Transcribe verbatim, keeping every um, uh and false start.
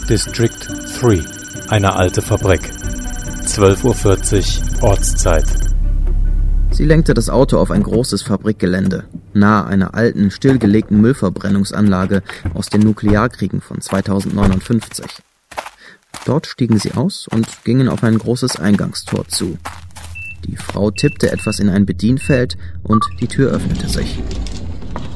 District drei, eine alte Fabrik. zwölf Uhr vierzig Ortszeit. Sie lenkte das Auto auf ein großes Fabrikgelände, nahe einer alten, stillgelegten Müllverbrennungsanlage aus den Nuklearkriegen von zweitausendneunundfünfzig. Dort stiegen sie aus und gingen auf ein großes Eingangstor zu. Die Frau tippte etwas in ein Bedienfeld und die Tür öffnete sich.